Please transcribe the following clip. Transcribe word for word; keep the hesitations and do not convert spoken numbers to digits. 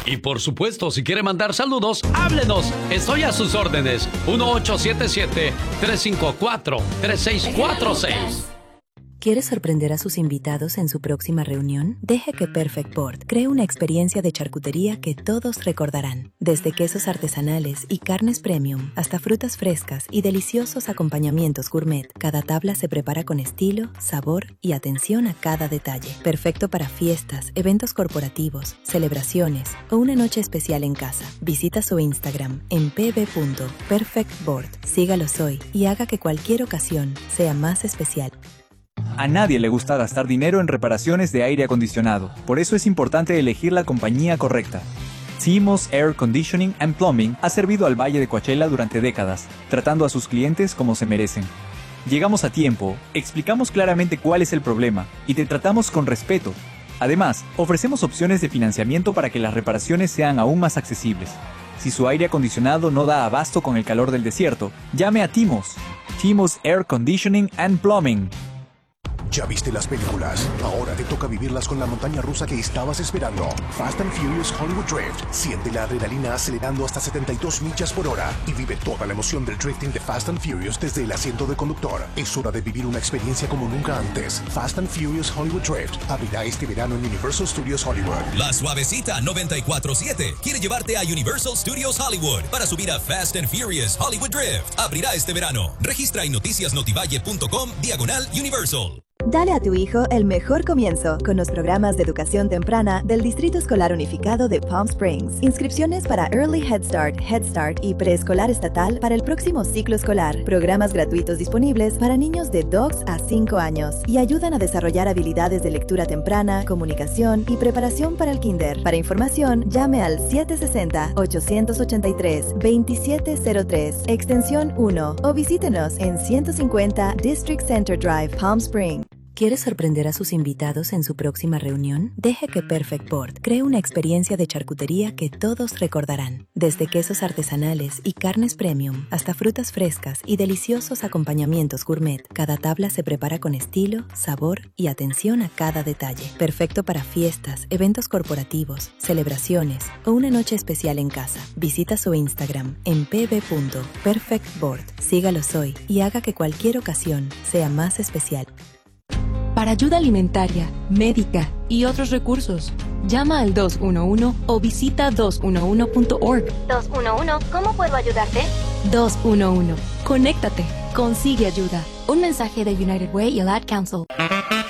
Y por supuesto, si quiere mandar saludos, háblenos. Estoy a sus órdenes. uno ocho siete siete, tres cinco cuatro, tres seis cuatro seis. ¿Quiere sorprender a sus invitados en su próxima reunión? Deje que Perfect Board cree una experiencia de charcutería que todos recordarán. Desde quesos artesanales y carnes premium hasta frutas frescas y deliciosos acompañamientos gourmet, cada tabla se prepara con estilo, sabor y atención a cada detalle. Perfecto para fiestas, eventos corporativos, celebraciones o una noche especial en casa. Visita su Instagram en p b punto perfect board. Sígalos hoy y haga que cualquier ocasión sea más especial. A nadie le gusta gastar dinero en reparaciones de aire acondicionado, por eso es importante elegir la compañía correcta. Simos Air Conditioning and Plumbing ha servido al Valle de Coachella durante décadas, tratando a sus clientes como se merecen. Llegamos a tiempo, explicamos claramente cuál es el problema y te tratamos con respeto. Además, ofrecemos opciones de financiamiento para que las reparaciones sean aún más accesibles. Si su aire acondicionado no da abasto con el calor del desierto, llame a Timos. Timos Air Conditioning and Plumbing. ¿Ya viste las películas? Ahora te toca vivirlas con la montaña rusa que estabas esperando. Fast and Furious Hollywood Drift. Siente la adrenalina acelerando hasta setenta y dos millas por hora y vive toda la emoción del drifting de Fast and Furious desde el asiento de conductor. Es hora de vivir una experiencia como nunca antes. Fast and Furious Hollywood Drift abrirá este verano en Universal Studios Hollywood. La Suavecita noventa y cuatro siete quiere llevarte a Universal Studios Hollywood para subir a Fast and Furious Hollywood Drift. Abrirá este verano. Registra en noticias notivalle punto com diagonal Universal. Dale a tu hijo el mejor comienzo con los programas de educación temprana del Distrito Escolar Unificado de Palm Springs. Inscripciones para Early Head Start, Head Start y preescolar estatal para el próximo ciclo escolar. Programas gratuitos disponibles para niños de dos a cinco años y ayudan a desarrollar habilidades de lectura temprana, comunicación y preparación para el kinder. Para información, llame al siete seis cero, ocho ocho tres, dos siete cero tres, extensión uno o visítenos en ciento cincuenta District Center Drive, Palm Springs. ¿Quiere sorprender a sus invitados en su próxima reunión? Deje que Perfect Board cree una experiencia de charcutería que todos recordarán. Desde quesos artesanales y carnes premium hasta frutas frescas y deliciosos acompañamientos gourmet, cada tabla se prepara con estilo, sabor y atención a cada detalle. Perfecto para fiestas, eventos corporativos, celebraciones o una noche especial en casa. Visita su Instagram en p b punto perfect board. Sígalos hoy y haga que cualquier ocasión sea más especial. Para ayuda alimentaria, médica y otros recursos, llama al dos uno uno o visita dos uno uno punto org. dos uno uno, ¿cómo puedo ayudarte? dos uno uno, conéctate, consigue ayuda. Un mensaje de United Way y el Ad Council.